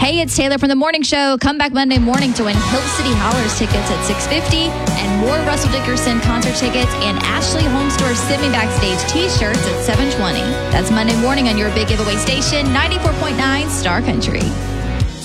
Hey, it's Taylor from The Morning Show. Come back Monday morning to win Hill City Hollers tickets at 6:50 and more Russell Dickerson concert tickets and Ashley Home Store Send Me Backstage t-shirts at 7:20. That's Monday morning on your big giveaway station, 94.9 Star Country.